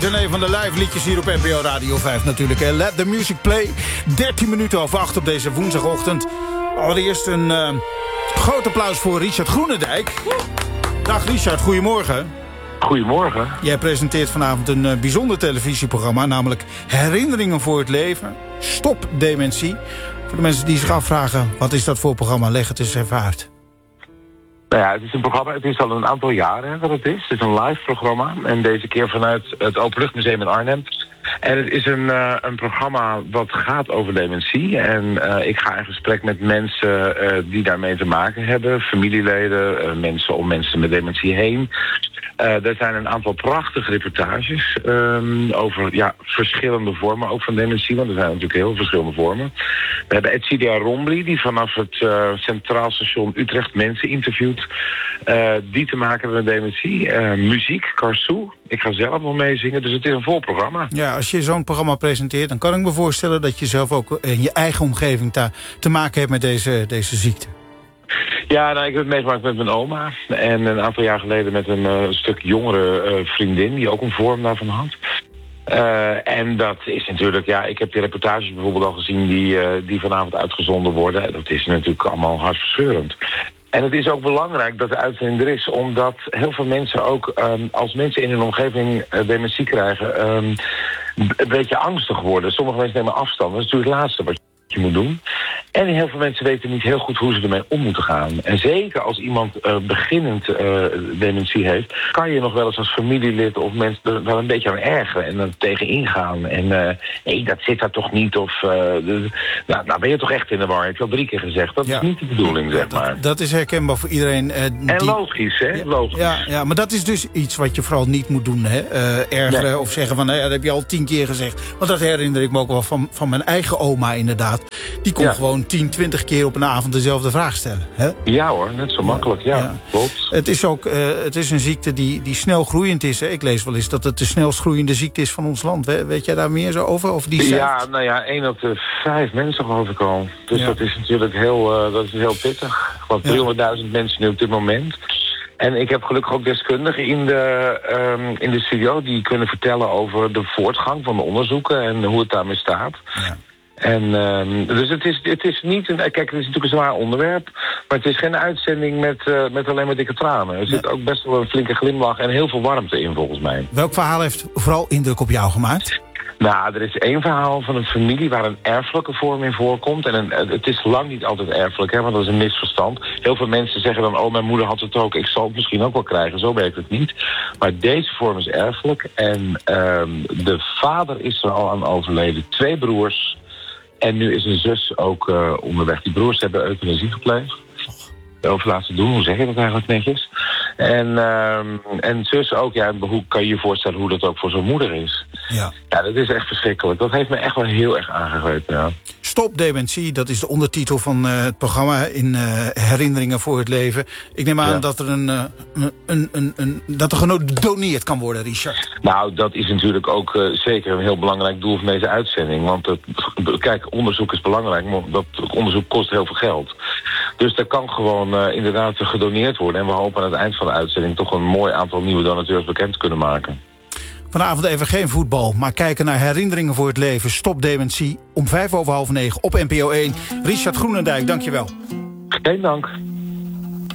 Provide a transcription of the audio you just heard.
tijd en een van de live liedjes hier op NPO Radio 5 natuurlijk. Let the music play. 13 minuten over 8 op deze woensdagochtend. Allereerst een groot applaus voor Richard Groenendijk. Dag Richard, goedemorgen. Goedemorgen. Jij presenteert vanavond een bijzonder televisieprogramma, namelijk Herinneringen voor het Leven. Stop dementie. Voor de mensen die zich afvragen, wat is dat voor programma? Leg het eens even uit. Nou ja, het is een programma, het is al een aantal jaren dat het is. Het is een live programma en deze keer vanuit het Openluchtmuseum in Arnhem. En het is een programma wat gaat over dementie. En ik ga in gesprek met mensen die daarmee te maken hebben. Familieleden, mensen om mensen met dementie heen. Er zijn een aantal prachtige reportages over verschillende vormen ook van dementie. Want er zijn natuurlijk heel verschillende vormen. We hebben Edcilia Rombly die vanaf het Centraal Station Utrecht mensen interviewt. Die te maken hebben met dementie. Muziek, Karsou. Ik ga zelf nog meezingen, dus het is een vol programma. Ja, als je zo'n programma presenteert, dan kan ik me voorstellen dat je zelf ook in je eigen omgeving te maken hebt met deze ziekte. Ja, nou, ik heb het meegemaakt met mijn oma. En een aantal jaar geleden met een stuk jongere vriendin die ook een vorm daarvan had. En dat is natuurlijk, ik heb die reportages bijvoorbeeld al gezien die vanavond uitgezonden worden. Dat is natuurlijk allemaal hartverscheurend. En het is ook belangrijk dat de uitzending er is, omdat heel veel mensen ook, als mensen in hun omgeving dementie krijgen, een beetje angstig worden. Sommige mensen nemen afstand. Dat is natuurlijk het laatste wat je moet doen. En heel veel mensen weten niet heel goed hoe ze ermee om moeten gaan. En zeker als iemand beginnend dementie heeft, kan je nog wel eens als familielid of mensen er wel een beetje aan ergeren en er tegen ingaan. En nee, dat zit daar toch niet. Of nou ben je toch echt in de war. Ik heb al 3 keer gezegd. Dat is niet de bedoeling, zeg maar. Dat is herkenbaar voor iedereen. En logisch, hè? Ja, logisch. Ja, maar dat is dus iets wat je vooral niet moet doen, hè? Ergeren of zeggen van, dat heb je al 10 keer gezegd. Want dat herinner ik me ook wel van mijn eigen oma inderdaad. Die kon gewoon 10, 20 keer op een avond dezelfde vraag stellen. Hè? Ja hoor, net zo makkelijk. Ja. Klopt. Het is een ziekte die snel groeiend is. Hè? Ik lees wel eens dat het de snelst groeiende ziekte is van ons land. Weet jij daar meer zo over die cijfers? Ja, nou ja, 1 op de 5 mensen geloof ik al. Dus dat is natuurlijk heel pittig. Want 300.000 mensen nu op dit moment. En ik heb gelukkig ook deskundigen in de studio die kunnen vertellen over de voortgang van de onderzoeken en hoe het daarmee staat. Ja. En dus het is niet kijk, het is natuurlijk een zwaar onderwerp, maar het is geen uitzending met alleen maar dikke tranen. Er zit ook best wel een flinke glimlach en heel veel warmte in volgens mij. Welk verhaal heeft vooral indruk op jou gemaakt? Nou, er is 1 verhaal van een familie waar een erfelijke vorm in voorkomt. En het is lang niet altijd erfelijk, hè, want dat is een misverstand. Heel veel mensen zeggen dan, mijn moeder had het ook. Ik zal het misschien ook wel krijgen, zo werkt het niet. Maar deze vorm is erfelijk. En de vader is er al aan overleden. 2 broers. En nu is een zus ook onderweg. Die broers hebben euthanasie gepleegd. Over laten doen, hoe zeg je dat eigenlijk netjes? En zus ook, hoe kan je je voorstellen hoe dat ook voor zo'n moeder is? Ja, dat is echt verschrikkelijk. Dat heeft me echt wel heel erg aangegrepen, ja. Stop dementie, dat is de ondertitel van het programma in Herinneringen voor het Leven. Ik neem aan dat er dat er gedoneerd kan worden, Richard. Nou, dat is natuurlijk ook zeker een heel belangrijk doel van deze uitzending. Want kijk, onderzoek is belangrijk, maar dat onderzoek kost heel veel geld. Dus er kan gewoon inderdaad gedoneerd worden. En we hopen aan het eind van de uitzending toch een mooi aantal nieuwe donateurs bekend te kunnen maken. Vanavond even geen voetbal, maar kijken naar Herinneringen voor het Leven. Stop dementie om 9:05 op NPO 1. Richard Groenendijk, dankjewel. Geen dank.